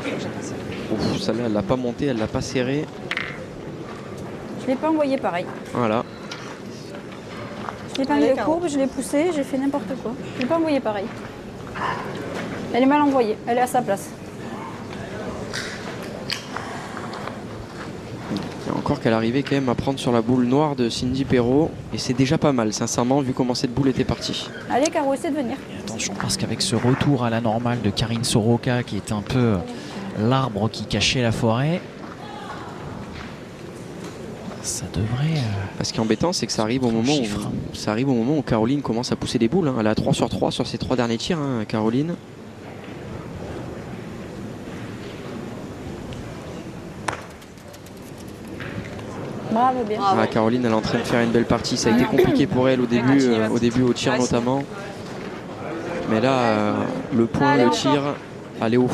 Ouf, celle-là, elle l'a pas montée, elle l'a pas serrée. Je l'ai pas envoyé pareil. Voilà. Je l'ai pas mis de courbe, je l'ai poussé, j'ai fait n'importe quoi. Je l'ai pas envoyé pareil. Elle est mal envoyée, elle est à sa place. Il y a encore qu'elle arrivait quand même à prendre sur la boule noire de Cindy Perrault. Et c'est déjà pas mal, sincèrement, vu comment cette boule était partie. Allez, Caro, essaie de venir. Et attention, parce qu'avec ce retour à la normale de Karine Soroka, qui est un peu l'arbre qui cachait la forêt, ça devrait... Ce qui est embêtant, c'est que ça arrive au moment où Caroline commence à pousser des boules. Elle a 3 sur 3 sur ses 3 derniers tirs, Caroline. Bravo, bien. Ah, Caroline, elle est en train de faire une belle partie. Ça a été compliqué pour elle au début au tir notamment. Mais là, le point, le tir, aller au